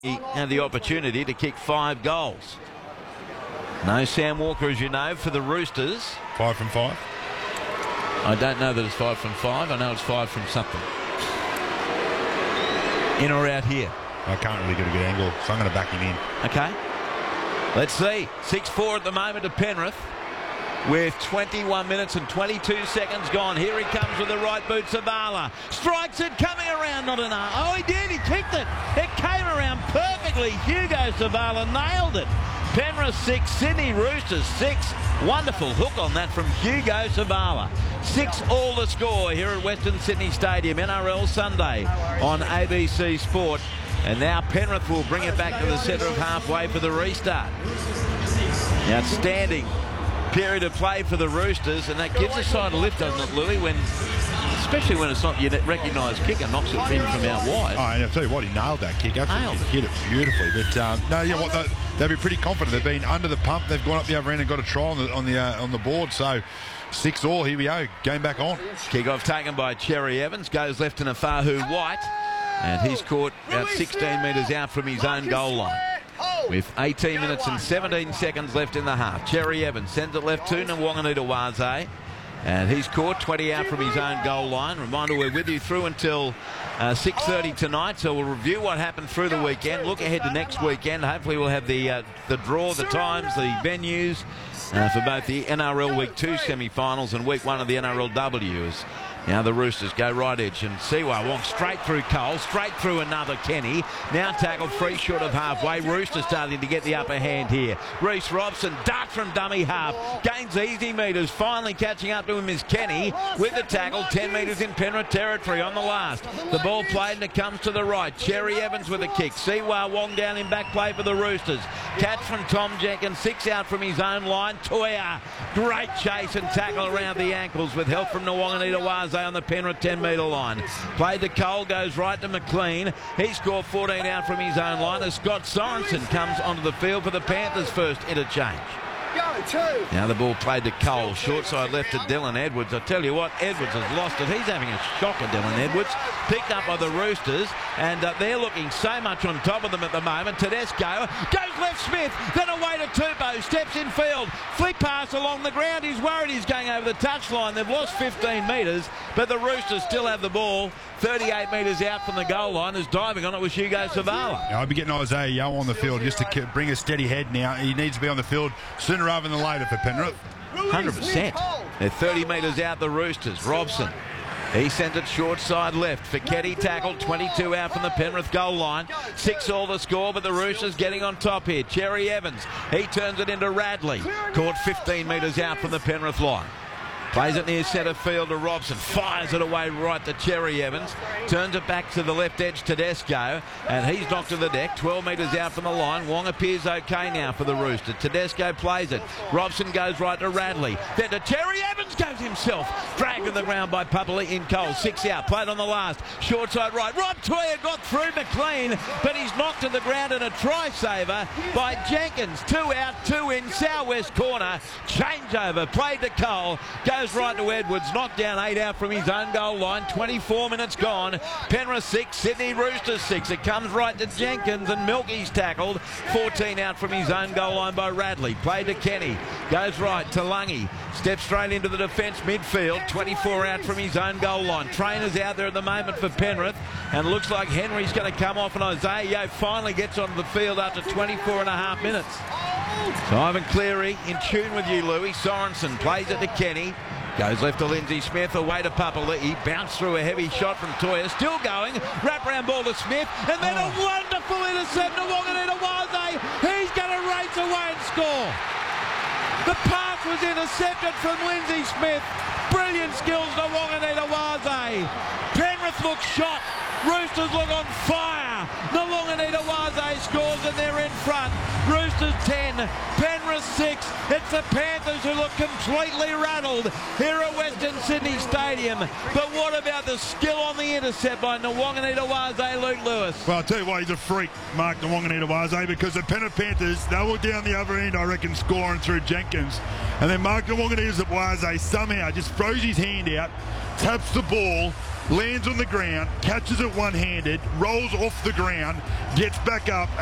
He had the opportunity to kick 5 goals. No Sam Walker, as you know, for the Roosters. 5 from 5? I don't know that it's 5 from 5. I know it's 5 from something. In or out here? I can't really get a good angle, so I'm going to back him in. Okay. Let's see. 6-4 at the moment to Penrith, with 21 minutes and 22 seconds gone. Here he comes with the right boot. Zavala strikes it, coming around, not enough. Oh, he did. He kicked it. It came around perfectly. Hugo Zavala nailed it. Penrith 6, Sydney Roosters 6. Wonderful hook on that from Hugo Zavala. 6-all the score here at Western Sydney Stadium, NRL Sunday on ABC Sport. And now Penrith will bring it back to the centre of halfway for the restart. Outstanding period of play for the Roosters, and that gives the side a lift, doesn't it, Louis, especially when it's not your recognised kicker, knocks it in from out wide. Oh, and I'll tell you what, he nailed that kick. Absolutely hit it beautifully. But no, you know what, they'll be pretty confident. They've been under the pump. They've gone up the other end and got a try on the board. So 6-all. Here we go. Game back on. Kick-off taken by Cherry Evans. Goes left in a Fahu White, and he's caught about 16 metres out from his own goal line. With 18 minutes and 17 seconds left in the half. Cherry Evans sends it left to Nawaqanitawase, and he's caught 20 out from his own goal line. Reminder, we're with you through until 6:30 tonight, so we'll review what happened through the weekend. Look ahead to next weekend. Hopefully we'll have the draw, the times, the venues for both the NRL Week 2 semi-finals and Week 1 of the NRLW. Now the Roosters go right edge, and Siwa Wong straight through Cole, straight through another Kenny. Now tackled free short of halfway. Roosters starting to get the upper hand here. Reece Robson, dart from dummy half, gains easy metres. Finally catching up to him is Kenny with the tackle, 10 metres in Penrith territory on the last. The ball played and it comes to the right. Cherry Evans with a kick. Siwa Wong down in back play for the Roosters. Catch from Tom Jenkins, 6 out from his own line. Toya, great chase and tackle around the ankles with help from Nawaqanitawase on the Penrith 10-metre line. Played to Cole, goes right to McLean. He scored 14 out from his own line as Scott Sorensen comes onto the field for the Panthers' first interchange. Now the ball played to Cole, short side left to Dylan Edwards. I tell you what, Edwards has lost it. He's having a shocker, Dylan Edwards. Picked up by the Roosters, and they're looking so much on top of them at the moment. Tedesco goes left Smith, then away to Tupou, steps in field, flick pass along the ground. He's worried he's going over the touchline. They've lost 15 metres, but the Roosters still have the ball 38 metres out from the goal line. As diving on it was Hugo Zavala. I'd be getting Isaiah Yeo on the field just to bring a steady head now. He needs to be on the field sooner rather than later for Penrith. 100%. They're 30 metres out, the Roosters. Robson, he sent it short side left. Fiketti tackled, 22 out from the Penrith goal line. 6-all the score, but the Roosters getting on top here. Cherry Evans, he turns it into Radley. Caught 15 metres out from the Penrith line. Plays it near centre field to Robson. Fires it away right to Cherry Evans. Turns it back to the left edge Tedesco. And he's knocked to the deck. 12 metres out from the line. Wong appears okay now for the Roosters. Tedesco plays it. Robson goes right to Radley. Then to Cherry Evans goes himself. Dragged to the ground by Papali in Cole. 6 out. Played on the last. Short side right. Rob Toya got through McLean, but he's knocked to the ground in a try saver by Jenkins. 2 out, 2 in. Southwest corner. Changeover. Played to Cole. Goes right to Edwards, knocked down 8 out from his own goal line. 24 minutes gone. Penrith 6, Sydney Roosters 6. It comes right to Jenkins, and Milky's tackled. 14 out from his own goal line by Radley. Played to Kenny. Goes right to Lungy. Steps straight into the defence midfield. 24 out from his own goal line. Trainer's out there at the moment for Penrith, and looks like Henry's going to come off, and Isaiah Yeo finally gets onto the field after 24 and a half minutes. So Ivan Cleary in tune with you, Louis. Sorensen plays it to Kenny. Goes left to Lindsay Smith, away to Papali. He bounced through a heavy shot from Toya. Still going. Wraparound ball to Smith. And then a wonderful intercept to Nawaqanitawase. He's going to race away and score. The pass was intercepted from Lindsay Smith. Brilliant skills to Nawaqanitawase. Penrith look shot. Roosters look on fire. Nawaqanitawase scores and they're in front. Roosters 10, Penrith 6. It's the Panthers who look completely rattled here at Western Sydney Stadium. But what about the skill on the intercept by Nawaqanitawase, Luke Lewis? Well, I'll tell you why, he's a freak, Mark Nawaqanitawase, because the Penrith Panthers, they were down the other end, I reckon, scoring through Jenkins. And then Mark Nawaqanitawase somehow just throws his hand out, taps the ball, lands on the ground, catches it one-handed, rolls off the ground, gets back up.